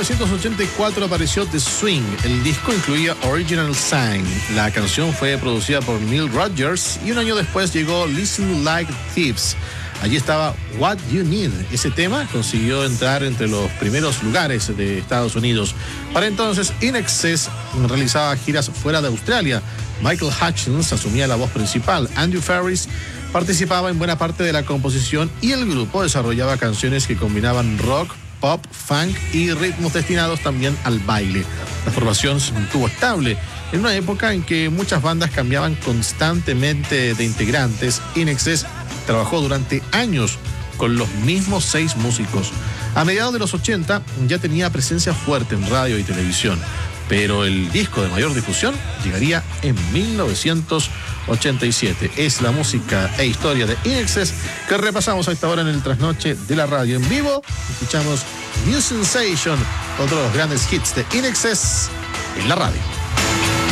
1984 apareció The Swing. El disco incluía Original Sang. La canción fue producida por Neil Rogers y un año después llegó Listen Like Thieves. Allí estaba What You Need. Ese tema consiguió entrar entre los primeros lugares de Estados Unidos. Para entonces, In Excess realizaba giras fuera de Australia. Michael Hutchins asumía la voz principal. Andrew Farriss participaba en buena parte de la composición y el grupo desarrollaba canciones que combinaban rock, pop, funk y ritmos destinados también al baile. La formación se mantuvo estable en una época en que muchas bandas cambiaban constantemente de integrantes. In Excess trabajó durante años con los mismos 6 músicos. A mediados de los 80 ya tenía presencia fuerte en radio y televisión, pero el disco de mayor difusión llegaría en 1987. Es la música e historia de In Excess que repasamos a esta hora en el trasnoche de la radio en vivo. Escuchamos New Sensation, otro de los grandes hits de In Excess en la radio.